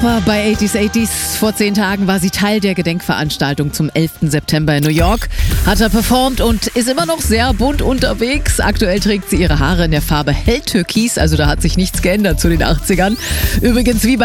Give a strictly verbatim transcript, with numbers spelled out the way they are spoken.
Bei achtziger achtziger vor zehn Tagen war sie Teil der Gedenkveranstaltung zum elften September in New York, hat er performt und ist immer noch sehr bunt unterwegs. Aktuell trägt sie ihre Haare in der Farbe Helltürkis, also da hat sich nichts geändert zu den achtzigern. Übrigens wie bei